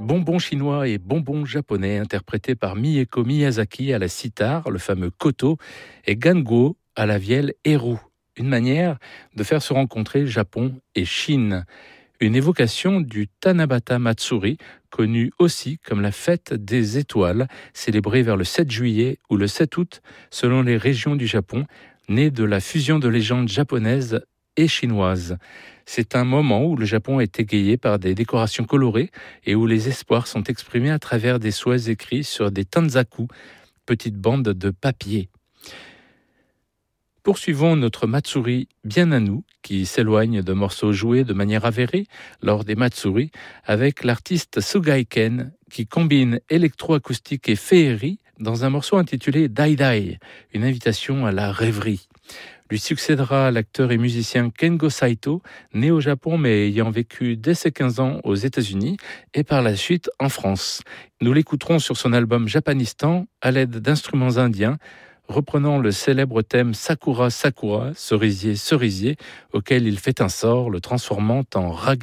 Bonbons chinois et bonbons japonais interprétés par Mieko Miyazaki à la sitar, le fameux koto, et Gango à la vielle eru. Une manière de faire se rencontrer Japon et Chine. Une évocation du Tanabata Matsuri, connu aussi comme la fête des étoiles, célébrée vers le 7 juillet ou le 7 août selon les régions du Japon, née de la fusion de légendes japonaises et chinoises. C'est un moment où le Japon est égayé par des décorations colorées et où les espoirs sont exprimés à travers des souhaits écrits sur des tanzaku, petites bandes de papier. Poursuivons notre Matsuri bien à nous, qui s'éloigne de morceaux joués de manière avérée lors des Matsuri, avec l'artiste Sugaiken, qui combine électroacoustique et féerie dans un morceau intitulé Dai Dai, une invitation à la rêverie. Lui succédera l'acteur et musicien Kengo Saito, né au Japon mais ayant vécu dès ses 15 ans aux États-Unis et par la suite en France. Nous l'écouterons sur son album Japanistan à l'aide d'instruments indiens, reprenant le célèbre thème Sakura Sakura, cerisier cerisier, auquel il fait un sort, le transformant en raga.